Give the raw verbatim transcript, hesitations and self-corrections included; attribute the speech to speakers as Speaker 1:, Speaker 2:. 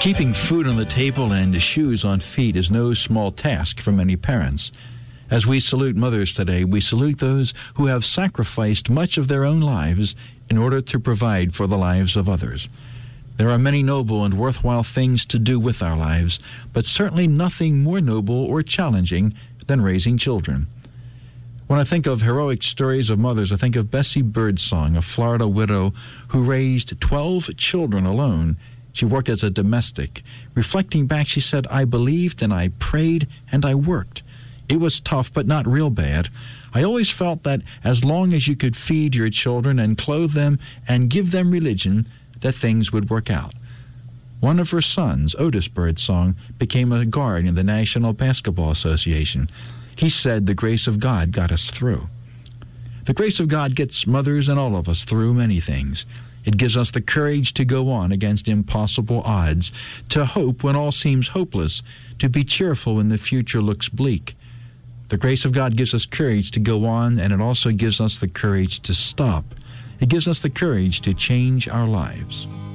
Speaker 1: Keeping food on the table and shoes on feet is no small task for many parents. As we salute mothers today, we salute those who have sacrificed much of their own lives in order to provide for the lives of others. There are many noble and worthwhile things to do with our lives, but certainly nothing more noble or challenging than raising children. When I think of heroic stories of mothers, I think of Bessie Birdsong, a Florida widow who raised twelve children alone. She worked as a domestic. Reflecting back, she said, "I believed and I prayed and I worked. It was tough, but not real bad. I always felt that as long as you could feed your children and clothe them and give them religion, that things would work out." One of her sons, Otis Birdsong, became a guard in the National Basketball Association. He said, "The grace of God got us through." The grace of God gets mothers and all of us through many things. It gives us the courage to go on against impossible odds, to hope when all seems hopeless, to be cheerful when the future looks bleak. The grace of God gives us courage to go on, and it also gives us the courage to stop. It gives us the courage to change our lives.